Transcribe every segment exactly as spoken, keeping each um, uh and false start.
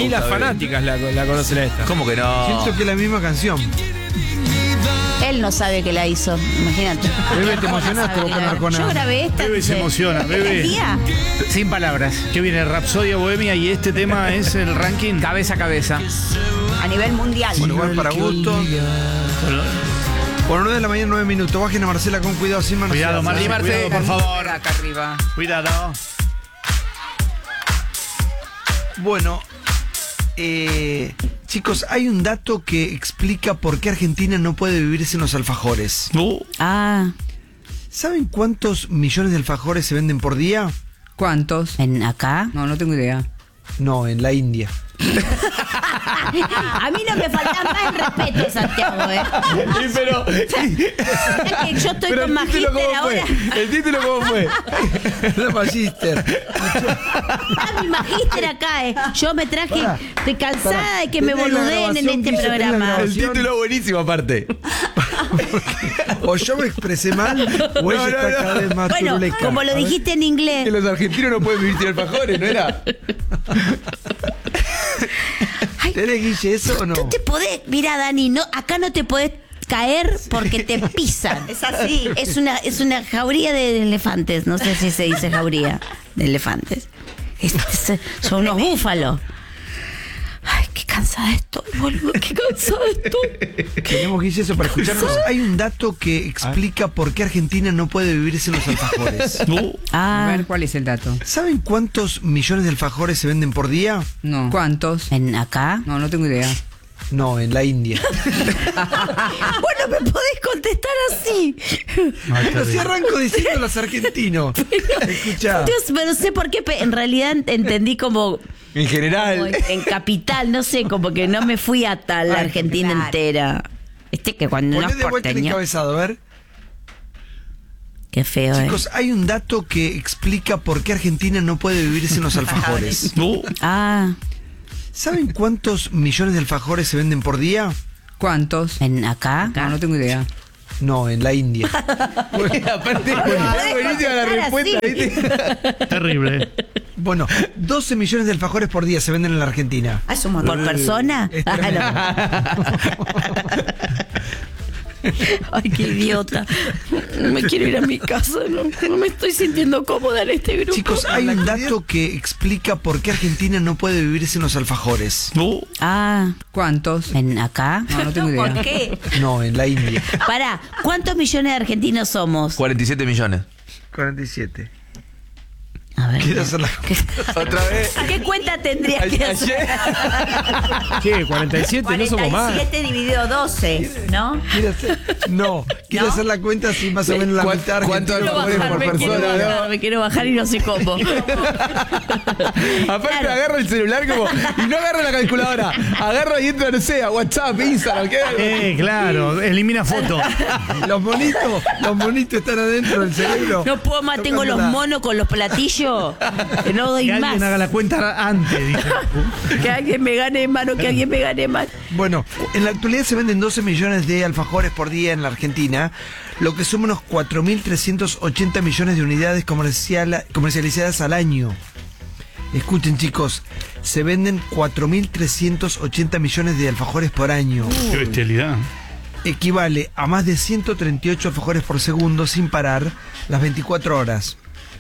Ni las gusta, fanáticas la, la conocen a esta. ¿Cómo que no? Siento que es la misma canción. Él no sabe que la hizo, imagínate. Bebe, te emocionaste vos con Arjona. Yo grabé esta. Bebe se dice, emociona, Bebe. ¿el día? Sin palabras. Que viene Rapsodia Bohemia y este tema es el ranking. Cabeza a cabeza. A nivel mundial. Bueno, igual para gusto. Bueno, Bueno, nueve de la mañana, nueve minutos. Bajen a Marcela con cuidado, sin manos. Cuidado, Marce, Sí, Marce, cuidado, por favor. Acá arriba. Cuidado. Bueno, eh, chicos, hay un dato que explica por qué Argentina no puede vivir sin los alfajores. Uh, Ah, ¿Saben cuántos millones de alfajores se venden por día? ¿Cuántos? ¿en acá? No, no tengo idea. No, en la India. A mí no me falta más el respeto, Santiago, ¿eh? pero, Es que yo estoy con Magíster ahora. ¿El título cómo fue? La Magister. Está mi Magíster acá, ¿eh? Yo me traje Pará, de cansada pará. de que me Tenés la boludeen en grabación, este Guille, tenés la programa. grabación. El título buenísimo aparte. O yo me expresé mal, o ella No, no, está no. cada vez más Bueno, turuleca. como lo A ver. dijiste en inglés. Que los argentinos no pueden vivir sin alfajores, ¿no era? ¿Tenés, Guille, eso o no? Tú te podés, mira, Dani, no, acá no te podés caer porque te pisan. Es así. Es una, es una jauría de elefantes. No sé si se dice jauría de elefantes. Es- es- son unos búfalos. Ay, qué cansada estoy, boludo. Qué cansada estoy. Tenemos, Guille, eso para escucharnos. Hay un dato que explica por qué Argentina no puede vivir sin los alfajores. uh. A Ah, ver, ¿cuál es el dato? ¿Saben cuántos millones de alfajores se venden por día? No. ¿Cuántos? ¿en acá? No, no tengo idea. No, en la India. Bueno, me podés contestar así. Pero si arranco diciendo los argentinos. Escuchá. Dios, pero no sé por qué, pe- en realidad entendí como, En como general. en, en capital, no sé, como que no me fui hasta la Ay, Argentina claro. entera. Este que cuando no Poné es de vuelta el porteño. encabezado, a ver. Qué feo, eh. Chicos, hay un dato que explica por qué Argentina no puede vivir sin los alfajores. Uh. Ah, ¿Saben cuántos millones de alfajores se venden por día? ¿Cuántos? ¿en acá? No, no tengo idea. No, en la India. Aparte, es buenísima la respuesta, ¿viste? Terrible. Bueno, doce millones de alfajores por día se venden en la Argentina. Ah, ¿por persona? Es Ah, tremendo. no. Ay, qué idiota. Me quiero ir a mi casa. No, no me estoy sintiendo cómoda en este grupo. Chicos, hay un dato que explica por qué Argentina no puede vivir sin los alfajores. Uh. Ah, ¿Cuántos? ¿en acá? No, no tengo idea. ¿Por qué? No, en la India. Pará, ¿cuántos millones de argentinos somos? cuarenta y siete millones. cuarenta y siete. A ver. Quiero hacer la... Otra vez. ¿Qué cuenta tendría que hacer? Ayer. ¿Qué? ¿cuarenta y siete? No somos más. dividido doce, ¿no? ¿Quiere hacer? No, quiero ¿No? hacer la cuenta así más o menos la ¿Cuán- mitad. cuánto argentino. alfajores por me, quiero persona, bajar, no? me quiero bajar y no sé cómo. Aparte Claro. agarro el celular como. Y no agarro la calculadora. Agarro y entro, no sé, a WhatsApp, Instagram, ¿qué? Eh, claro, elimina foto. Los monitos, los monitos están adentro del cerebro. No puedo más, tengo los Tocándola. monos con los platillos. Que no doy Que más. alguien haga la cuenta antes, dice. Que alguien me gane mano, que alguien me gane más. Bueno, en la actualidad se venden doce millones de alfajores por día en la Argentina, lo que suma unos cuatro mil trescientos ochenta millones de unidades comercial- comercializadas al año. Escuchen, chicos, se venden cuatro mil trescientos ochenta millones de alfajores por año. Qué bestialidad. Equivale a más de ciento treinta y ocho alfajores por segundo sin parar las veinticuatro horas.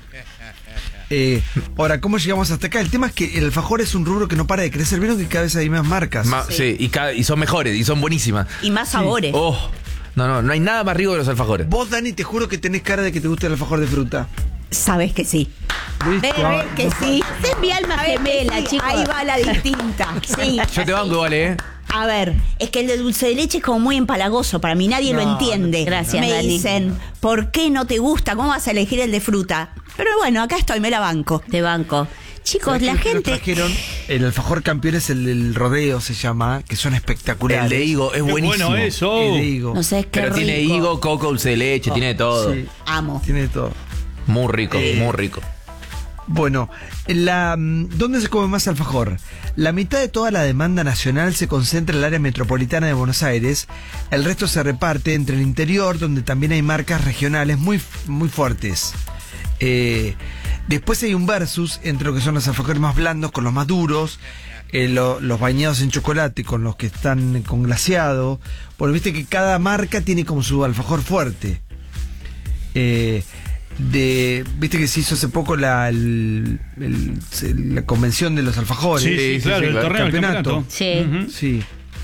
Eh, ahora, ¿cómo llegamos hasta acá? El tema es que el alfajor es un rubro que no para de crecer. Vieron que cada vez hay más marcas. Ma- sí, y, cada- y son mejores, y son buenísimas. Y más sabores. Oh, no, no, no hay nada más rico que los alfajores. Vos, Dani, te juro que tenés cara de que te gusta el alfajor de fruta. Sabes que sí. ¿Viste? Ves que sí. Esa es mi alma gemela, chicos. Ahí va la distinta. Sí. Yo te banco, vale, ¿eh? A ver, es que el de dulce de leche es como muy empalagoso, para mí nadie No, lo entiende. gracias, Me Dani. dicen, ¿por qué no te gusta? ¿Cómo vas a elegir el de fruta? Pero bueno, acá estoy, me la banco. De banco. Chicos, ¿Sabés la qué? Que nos gente. trajeron el alfajor campeón es el del rodeo, se llama, que son espectaculares. El de higo es Qué buenísimo. bueno eso. El de higo. No sé qué Pero rico. tiene higo, coco, dulce de leche, tiene de todo. Sí, Amo. tiene de todo. Muy rico, Eh. muy rico. Bueno, la, ¿dónde se come más alfajor? La mitad de toda la demanda nacional se concentra en el área metropolitana de Buenos Aires. El resto se reparte entre el interior, donde también hay marcas regionales muy, muy fuertes. Eh, después hay un versus entre lo que son los alfajores más blandos con los más duros. eh, lo- los bañados en chocolate con los que están con glaseado. Porque viste que cada marca tiene como su alfajor fuerte. Eh, de Viste que se hizo hace poco la, el- el- la convención de los alfajores. Sí, sí, claro, el torneo, el campeonato. Sí. Ujú. Sí.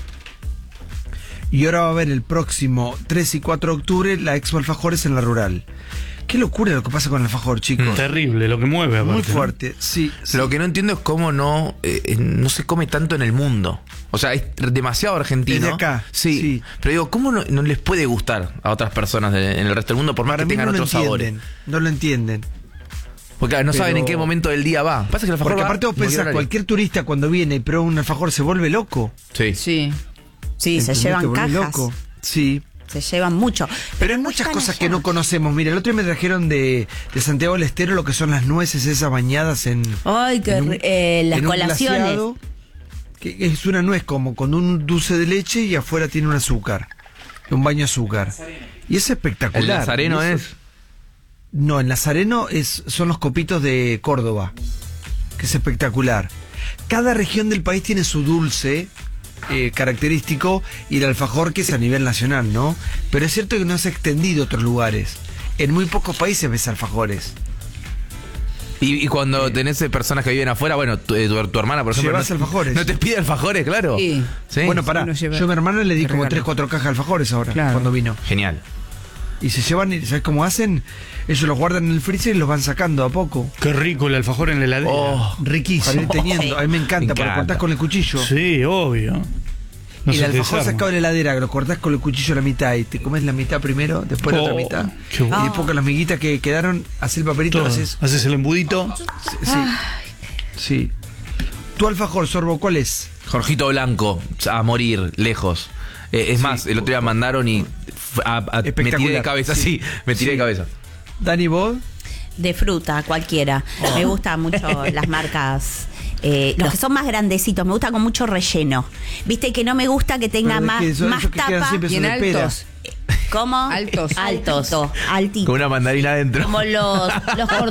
Y ahora va a haber el próximo tres y cuatro de octubre la Expo Alfajores en la Rural. Qué locura lo que pasa con el alfajor, chicos. Terrible, lo que mueve, aparte. Muy ¿no? fuerte, sí. sí. Lo que no entiendo es cómo no, eh, eh, no se come tanto en el mundo. O sea, es demasiado argentino. Es de acá, Sí, sí. Pero digo, ¿cómo no, no les puede gustar a otras personas de- en el resto del mundo por más Para que mí tengan no lo otros sabores? entienden. No lo entienden. Porque claro, no Pero- saben en qué momento del día va. Pasa que el alfajor Porque va aparte vos en cualquier pensás, horario. cualquier turista cuando viene y prueba un alfajor se vuelve loco. Sí. Sí. Sí, se ¿Entendés? llevan Te vuelve cajas. loco. Sí. Se llevan mucho. Pero hay no muchas están cosas allá. que no conocemos. Mira, el otro día me trajeron de, de Santiago del Estero lo que son las nueces esas bañadas en... Ay, qué en un- ri- eh, las en un colaciones. glaseado, que es una nuez como con un dulce de leche y afuera tiene un azúcar. Un baño de azúcar. Y es espectacular. El nazareno Y eso- es. No, el nazareno es, son los copitos de Córdoba, que es espectacular. Cada región del país tiene su dulce eh, característico y el alfajor que es a nivel nacional, ¿no? Pero es cierto que no se ha extendido a otros lugares. En muy pocos países ves alfajores. Y, y cuando tenés eh, personas que viven afuera, bueno, tu, eh, tu- tu hermana, por ejemplo. Llevas no, alfajores. No te pide alfajores, claro. Sí. ¿Sí? Bueno, pará, uno lleva- yo a mi hermana le di te como regalo. tres, cuatro cajas de alfajores ahora, Claro. cuando vino. Genial. Y se llevan, y ¿sabes cómo hacen? Ellos los guardan en el freezer y los van sacando a poco. Qué rico el alfajor en la heladera. Oh, Riquísimo. Para ir teniendo. A mí me encanta, Me porque encanta. cortás con el cuchillo. Sí, obvio. No y se el te alfajor desarma. sacado de la heladera, lo cortás con el cuchillo a la mitad y te comes la mitad primero, después la Oh, otra mitad. qué bueno. Y después con las miguitas que quedaron, haces el papelito, Todo. lo haces. Haces el embudito. Sí. Sí. Tu alfajor, Sorbo, ¿cuál es? Jorgito Blanco, a morir, lejos. Eh, es más, el otro día mandaron y f- a- a- me tiré de Espectacular. cabeza, Sí. sí, me tiré Sí. de cabeza. Dani, vos. De fruta, cualquiera. Me gustan mucho las marcas. eh, los que son más grandecitos, me gusta con mucho relleno. Viste que no me gusta que tenga Pero es más, que son más esos que quedan tapa. siempre Bien son de pera. altos. ¿Cómo? Altos. Altos. Altito. Con una mandarina adentro. Como los, los